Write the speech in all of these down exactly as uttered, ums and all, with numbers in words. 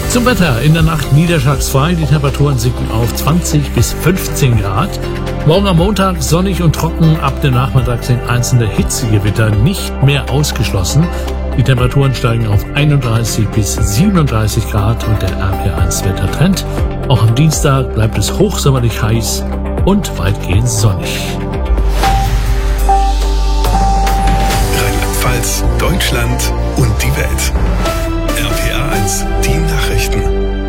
Zum Wetter. In der Nacht niederschlagsfrei. Die Temperaturen sinken auf zwanzig bis fünfzehn Grad. Morgen am Montag sonnig und trocken. Ab dem Nachmittag sind einzelne Hitzegewitter nicht mehr ausgeschlossen. Die Temperaturen steigen auf einunddreißig bis siebenunddreißig Grad und der R P eins Wettertrend. Auch am Dienstag bleibt es hochsommerlich heiß und weitgehend sonnig. Rheinland-Pfalz, Deutschland und die Welt. R P R eins, die Nachrichten.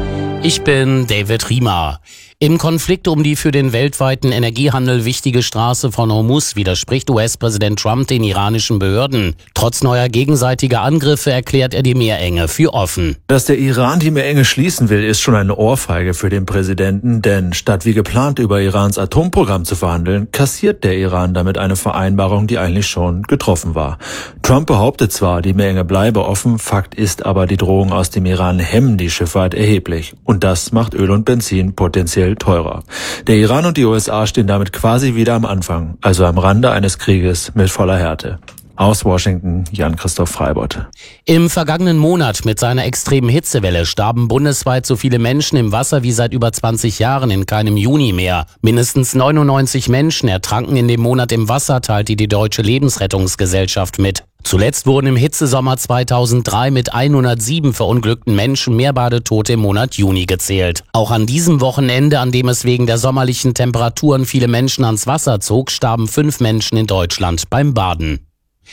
Ich bin David Riemer. Im Konflikt um die für den weltweiten Energiehandel wichtige Straße von Hormuz widerspricht U S-Präsident Trump den iranischen Behörden. Trotz neuer gegenseitiger Angriffe erklärt er die Meerenge für offen. Dass der Iran die Meerenge schließen will, ist schon eine Ohrfeige für den Präsidenten, denn statt wie geplant über Irans Atomprogramm zu verhandeln, kassiert der Iran damit eine Vereinbarung, die eigentlich schon getroffen war. Trump behauptet zwar, die Meerenge bleibe offen, Fakt ist aber, die Drohungen aus dem Iran hemmen die Schifffahrt erheblich. Und das macht Öl und Benzin potenziell teurer. Der Iran und die U S A stehen damit quasi wieder am Anfang, also am Rande eines Krieges mit voller Härte. Aus Washington, Jan-Christoph Freibott. Im vergangenen Monat mit seiner extremen Hitzewelle starben bundesweit so viele Menschen im Wasser wie seit über zwanzig Jahren in keinem Juni mehr. Mindestens neunundneunzig Menschen ertranken in dem Monat im Wasser, teilte die Deutsche Lebensrettungsgesellschaft mit. Zuletzt wurden im Hitzesommer zweitausenddrei mit hundertsieben verunglückten Menschen mehr Badetote im Monat Juni gezählt. Auch an diesem Wochenende, an dem es wegen der sommerlichen Temperaturen viele Menschen ans Wasser zog, starben fünf Menschen in Deutschland beim Baden.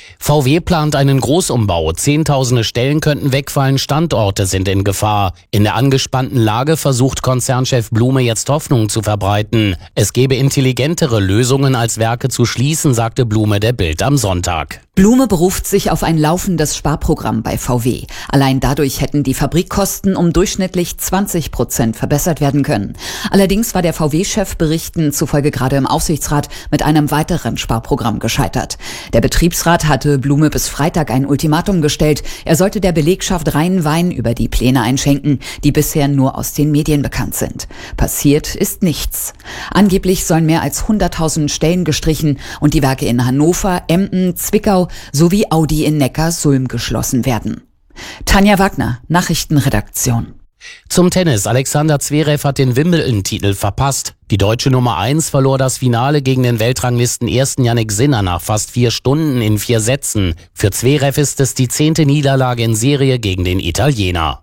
V W plant einen Großumbau. Zehntausende Stellen könnten wegfallen, Standorte sind in Gefahr. In der angespannten Lage versucht Konzernchef Blume jetzt Hoffnung zu verbreiten. Es gebe intelligentere Lösungen als Werke zu schließen, sagte Blume der Bild am Sonntag. Blume beruft sich auf ein laufendes Sparprogramm bei V W. Allein dadurch hätten die Fabrikkosten um durchschnittlich zwanzig Prozent verbessert werden können. Allerdings war der V W-Chef Berichten zufolge gerade im Aufsichtsrat mit einem weiteren Sparprogramm gescheitert. Der Betriebsrat hatte Blume bis Freitag ein Ultimatum gestellt. Er sollte der Belegschaft reinen Wein über die Pläne einschenken, die bisher nur aus den Medien bekannt sind. Passiert ist nichts. Angeblich sollen mehr als hunderttausend Stellen gestrichen und die Werke in Hannover, Emden, Zwickau sowie Audi in Neckarsulm geschlossen werden. Tanja Wagner, Nachrichtenredaktion. Zum Tennis. Alexander Zverev hat den Wimbledon-Titel verpasst. Die deutsche Nummer eins verlor das Finale gegen den Weltranglisten-Ersten Jannik Sinner nach fast vier Stunden in vier Sätzen. Für Zverev ist es die zehnte Niederlage in Serie gegen den Italiener.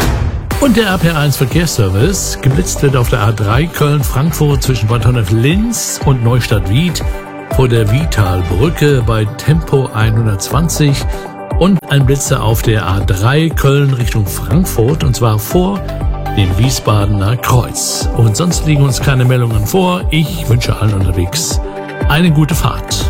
Und der R P eins Verkehrsservice. Geblitzt wird auf der A drei Köln-Frankfurt zwischen Bad Honnef-Linz und Neustadt-Wied vor der Wietalbrücke bei Tempo hundertzwanzig. Und ein Blitzer auf der A drei Köln Richtung Frankfurt, und zwar vor dem Wiesbadener Kreuz. Und sonst liegen uns keine Meldungen vor. Ich wünsche allen unterwegs eine gute Fahrt.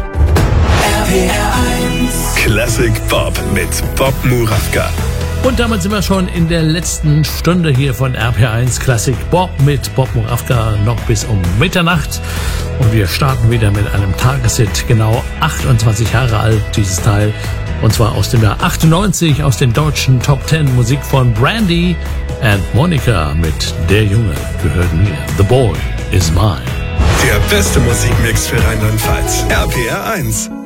R P R eins Classic Bob mit Bob Murawka. Und damit sind wir schon in der letzten Stunde hier von R P eins Classic Bob mit Bob Murawka noch bis um Mitternacht. Und wir starten wieder mit einem Tageshit, genau achtundzwanzig Jahre alt, dieses Teil. Und zwar aus dem Jahr achtundneunzig, aus den deutschen Top Ten, Musik von Brandy and Monica mit Der Junge gehört mir. The Boy is Mine. Der beste Musikmix für Rheinland-Pfalz. R P R eins.